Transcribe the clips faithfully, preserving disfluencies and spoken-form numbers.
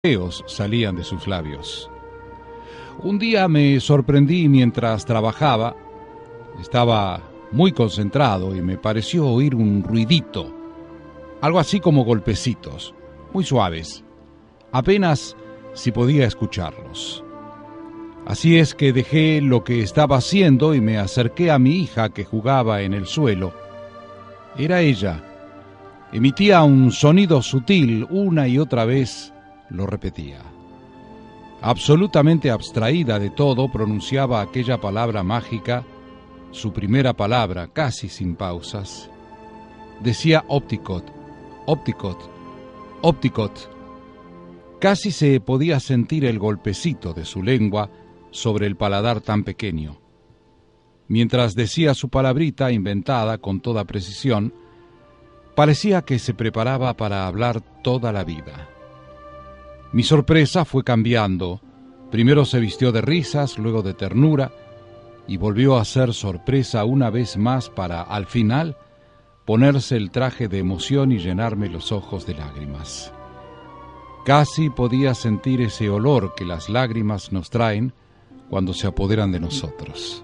deseos salían de sus labios. Un día me sorprendí mientras trabajaba. Estaba muy concentrado y me pareció oír un ruidito, algo así como golpecitos, muy suaves, apenas si podía escucharlos. Así es que dejé lo que estaba haciendo y me acerqué a mi hija que jugaba en el suelo. Era ella. Emitía un sonido sutil, una y otra vez lo repetía. Absolutamente abstraída de todo, pronunciaba aquella palabra mágica, su primera palabra, casi sin pausas. Decía Opticot, Opticot, Opticot. Casi se podía sentir el golpecito de su lengua sobre el paladar tan pequeño. Mientras decía su palabrita inventada con toda precisión, parecía que se preparaba para hablar toda la vida. Mi sorpresa fue cambiando. Primero se vistió de risas, luego de ternura, y volvió a ser sorpresa una vez más para, al final, ponerse el traje de emoción y llenarme los ojos de lágrimas. Casi podía sentir ese olor que las lágrimas nos traen cuando se apoderan de nosotros.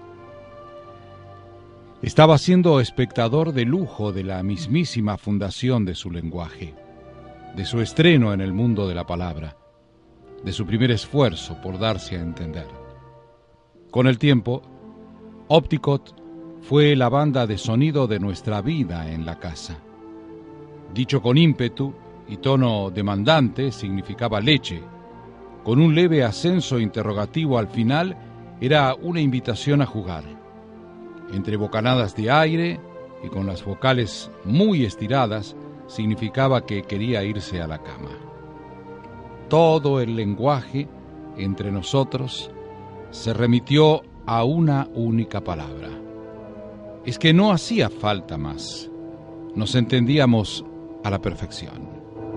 Estaba siendo espectador de lujo de la mismísima fundación de su lenguaje, de su estreno en el mundo de la palabra, de su primer esfuerzo por darse a entender. Con el tiempo, Opticot fue la banda de sonido de nuestra vida en la casa. Dicho con ímpetu y tono demandante, significaba leche. Con un leve ascenso interrogativo al final, era una invitación a jugar. Entre bocanadas de aire y con las vocales muy estiradas, significaba que quería irse a la cama. Todo el lenguaje entre nosotros se remitió a una única palabra. Es que no hacía falta más. Nos entendíamos a la perfección.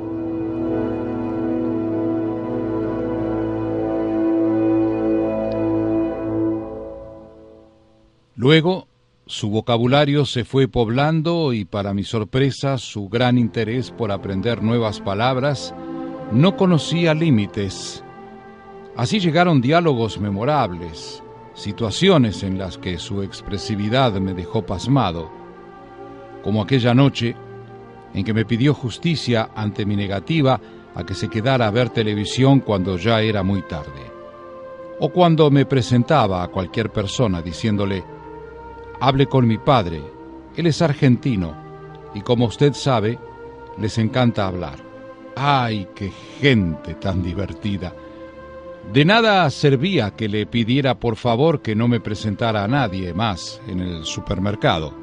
Luego, su vocabulario se fue poblando y, para mi sorpresa, su gran interés por aprender nuevas palabras no conocía límites. Así llegaron diálogos memorables, situaciones en las que su expresividad me dejó pasmado, como aquella noche en que me pidió justicia ante mi negativa a que se quedara a ver televisión cuando ya era muy tarde, o cuando me presentaba a cualquier persona diciéndole: hable con mi padre, él es argentino, y como usted sabe, les encanta hablar. ¡Ay, qué gente tan divertida! De nada servía que le pidiera por favor que no me presentara a nadie más en el supermercado.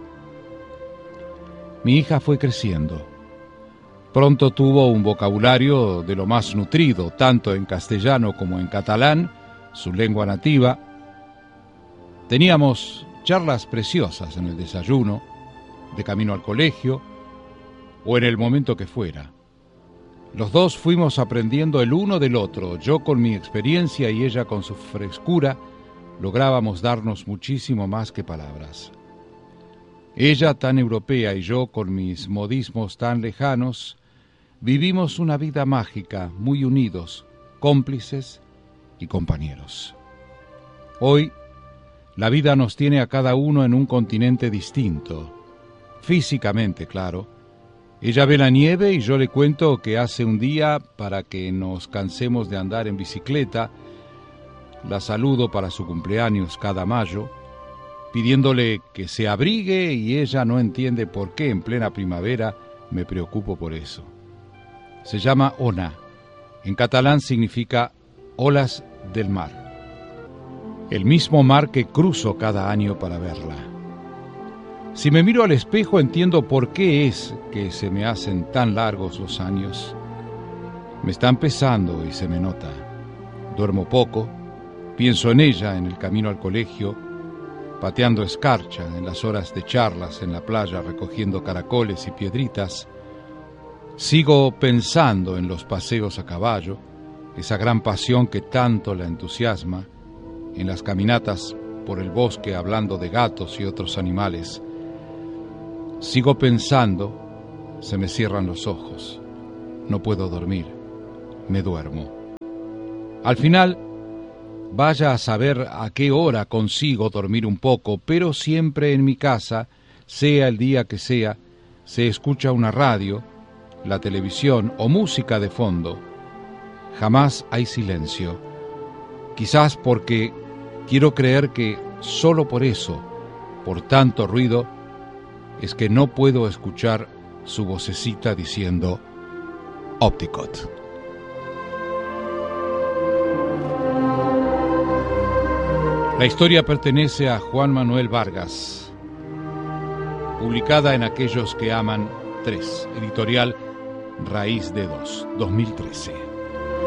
Mi hija fue creciendo. Pronto tuvo un vocabulario de lo más nutrido, tanto en castellano como en catalán, su lengua nativa. Teníamos charlas preciosas en el desayuno, de camino al colegio o en el momento que fuera. Los dos fuimos aprendiendo el uno del otro, yo con mi experiencia y ella con su frescura. Lográbamos darnos muchísimo más que palabras. Ella tan europea y yo con mis modismos tan lejanos, vivimos una vida mágica, muy unidos, cómplices y compañeros. Hoy, la vida nos tiene a cada uno en un continente distinto, físicamente, claro. Ella ve la nieve y yo le cuento que hace un día para que nos cansemos de andar en bicicleta. La saludo para su cumpleaños cada mayo, pidiéndole que se abrigue, y ella no entiende por qué en plena primavera me preocupo por eso. Se llama Ona. En catalán significa olas del mar. El mismo mar que cruzo cada año para verla. Si me miro al espejo entiendo por qué es que se me hacen tan largos los años. Me están pesando y se me nota. Duermo poco, pienso en ella en el camino al colegio, pateando escarcha en las horas de charlas en la playa recogiendo caracoles y piedritas. Sigo pensando en los paseos a caballo, esa gran pasión que tanto la entusiasma, en las caminatas por el bosque hablando de gatos y otros animales. Sigo pensando, se me cierran los ojos, no puedo dormir, me duermo. Al final, vaya a saber a qué hora consigo dormir un poco, pero siempre en mi casa, sea el día que sea, se escucha una radio, la televisión o música de fondo. Jamás hay silencio. Quizás porque quiero creer que solo por eso, por tanto ruido, es que no puedo escuchar su vocecita diciendo Opticot. La historia pertenece a Juan Manuel Vargas, publicada en Aquellos que Aman tres, editorial Raíz de Dos, dos mil trece.